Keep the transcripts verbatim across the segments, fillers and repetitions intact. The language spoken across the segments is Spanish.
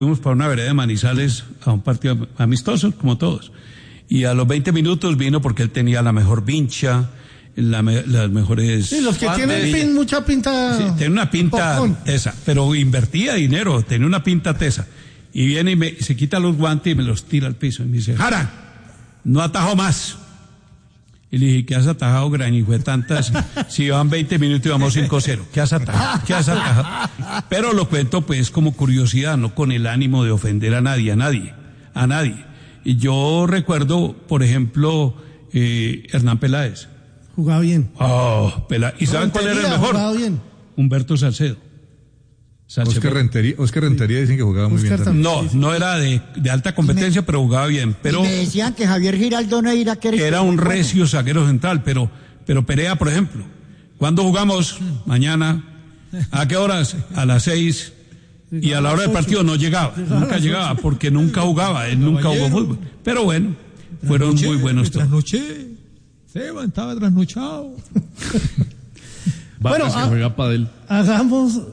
Fuimos para una vereda de Manizales a un partido amistoso, como todos. Y a los veinte minutos vino porque él tenía la mejor vincha, la me, las mejores... Sí, los que tienen pin, mucha pinta... Sí, tenía una pinta popón. Tesa, pero invertía dinero, tenía una pinta tesa. Y viene y me, se quita los guantes y me los tira al piso. Y me dice, Jara, no atajo más. Y le dije, ¿qué has atajado, gran hijo de tantas? Si van veinte minutos y vamos cinco cero. ¿Qué has atajado? ¿Qué has atajado? Pero lo cuento pues como curiosidad, no con el ánimo de ofender a nadie, a nadie, a nadie. Y yo recuerdo, por ejemplo, eh, Hernán Peláez. Jugaba bien. Oh, Peláez. ¿Y saben cuál era el mejor? Jugaba bien. Humberto Salcedo. Salcedo. Oscar Rentería, Oscar Rentería dicen que jugaba muy Oscar bien. También. No, no era de, de alta competencia, me, pero jugaba bien. Pero y me decían que Javier Giraldo Neira que era un recio zaguero central, pero, pero Perea, por ejemplo. ¿Cuándo jugamos? Mañana. ¿A qué horas? A las seis. Y a la hora del partido no llegaba, nunca llegaba, porque nunca jugaba, él nunca jugó fútbol. Pero bueno, fueron muy buenos todos. Trasnoché, Seba estaba trasnochado. Bueno, que juega pádel. Hagamos...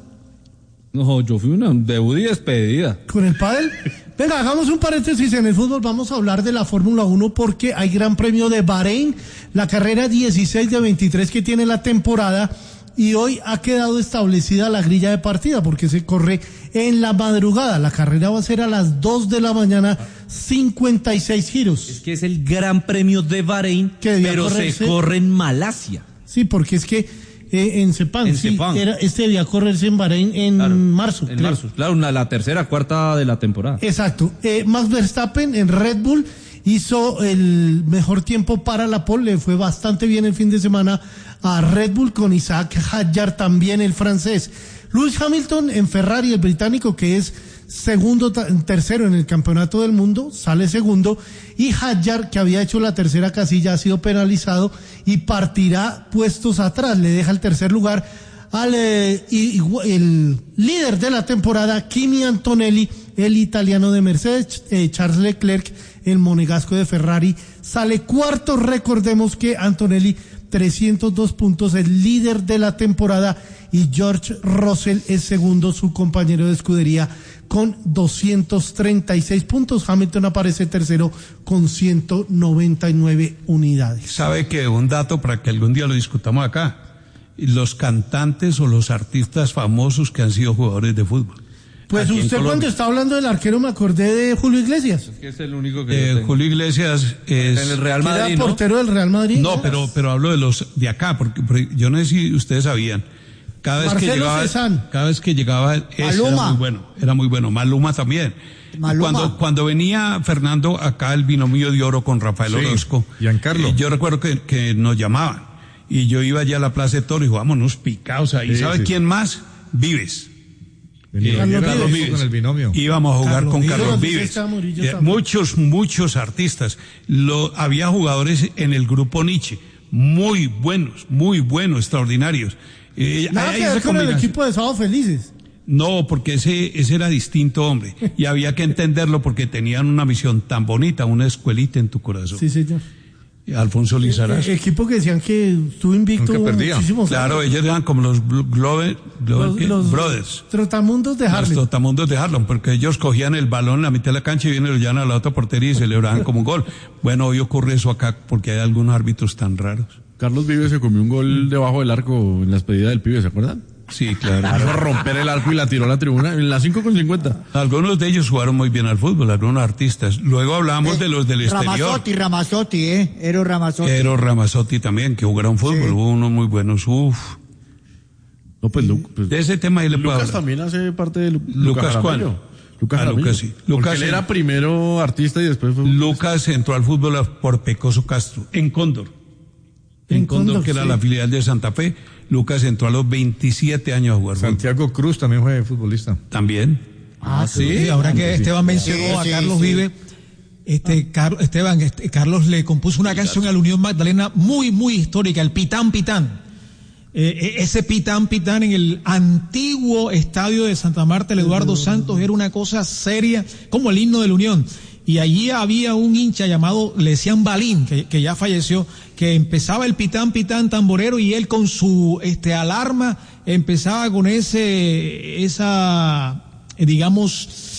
No, yo fui una debut y despedida. ¿Con el pádel? Venga, hagamos un paréntesis en el fútbol, vamos a hablar de la Fórmula uno porque hay Gran Premio de Bahrein, la carrera dieciséis de veintitrés que tiene la temporada. Y hoy ha quedado establecida la grilla de partida porque se corre en la madrugada. La carrera va a ser a las dos de la mañana, cincuenta y seis giros. Es que es el Gran Premio de Bahrein, pero se corre en Malasia. Sí, porque es que eh, en Sepang, en sí, Sepang. Era, este debía correrse en Bahrein en claro, marzo. En creo. marzo, claro, una, la tercera, cuarta de la temporada. Exacto. Eh, Max Verstappen en Red Bull hizo el mejor tiempo para la pole, le fue bastante bien el fin de semana a Red Bull con Isaac Hadjar también el francés. Lewis Hamilton en Ferrari, el británico que es segundo, tercero en el campeonato del mundo, sale segundo, y Hadjar que había hecho la tercera casilla ha sido penalizado y partirá puestos atrás, le deja el tercer lugar al eh, y, y, el líder de la temporada, Kimi Antonelli, el italiano de Mercedes, eh, Charles Leclerc, el monegasco de Ferrari, sale cuarto. Recordemos que Antonelli trescientos dos puntos, el líder de la temporada, y George Russell es segundo, su compañero de escudería, con doscientos treinta y seis puntos. Hamilton aparece tercero con ciento noventa y nueve unidades. ¿Sabe que un dato para que algún día lo discutamos acá? Los cantantes o los artistas famosos que han sido jugadores de fútbol. Pues usted cuando está hablando del arquero me acordé de Julio Iglesias. Es que es el único que eh, Julio Iglesias es en el Real Madrid, era portero, ¿no? Del Real Madrid. No, pero pero hablo de los de acá, porque, porque yo no sé si ustedes sabían. Cada vez Marcelo que llegaba, Cezanne. cada vez que llegaba ese era muy bueno, era muy bueno. Maluma también. Maluma. Cuando cuando venía Fernando acá el binomio de oro con Rafael Sí, Orozco, Giancarlo. Eh, yo recuerdo que, que nos llamaban y yo iba allá a la Plaza de Toro y jugábamos picados ahí. Sí, ¿Sabe sí. quién más? Vives. Venía Eh, Carlos, Carlos Vives con el binomio. Íbamos a jugar Carlos con Vives. Carlos Vives Vives. está Murillo Eh, también. muchos, muchos artistas. Lo, había jugadores en el grupo Nietzsche, muy buenos, muy buenos, extraordinarios. Eh, Nada hay que esa ver con el combinación. equipo de Sábado Felices. No, porque ese, ese era distinto, hombre. Y había que entenderlo porque tenían una misión tan bonita, una escuelita en tu corazón. Sí, señor. Alfonso Lizarazo. Eh, equipo que decían que estuvo invicto Nunca perdía. muchísimos Claro, años. ellos eran como los Blo- Glover, Glover, Los, ¿qué? los Brothers. trotamundos de Los Harlem. trotamundos de Harlem, porque ellos cogían el balón en la mitad de la cancha y vienen y lo llevan a la otra portería y celebraban como un gol. Bueno, hoy ocurre eso acá porque hay algunos árbitros tan raros. Carlos Vives se comió un gol debajo del arco en la despedida del pibe, ¿se acuerdan? Sí, claro. Hizo romper el arco y la tiró a la tribuna en las cinco con cincuenta. Algunos de ellos jugaron muy bien al fútbol, algunos artistas. Luego hablamos Eh, de los del exterior. Ramazzotti, Ramazzotti, eh, Ero Ramazzotti. Ero Ramazzotti también, que jugaron fútbol, Sí. hubo unos muy buenos. Uf. No, pues, Lu- pues De ese tema ahí le puedo Lucas hablar. también hace parte de Lu- Lucas, Jaramillo. ¿cuál? Lucas Ah, Jaramillo. Lucas, sí. Porque Lucas, él sí. era primero artista y después fue... Lucas entró al fútbol por Pecoso Castro, en Cóndor. En, En Cóndor, Cóndor, que era sí. la filial de Santa Fe. Lucas entró a los veintisiete años a jugar fútbol. Santiago Cruz también fue futbolista. También. Ah, sí, ahora que Esteban mencionó Sí, a sí, Carlos sí. Vives, este, Car- Esteban, este, Carlos le compuso una canción a la Unión Magdalena muy, muy histórica, el Pitán Pitán. Eh, ese Pitán Pitán en el antiguo estadio de Santa Marta, el Eduardo Santos, era una cosa seria, como el himno de la Unión. Y allí había un hincha llamado, le decían Balín, que, que ya falleció, que empezaba el pitán, pitán, tamborero, y él con su este alarma empezaba con ese, esa, eh, digamos,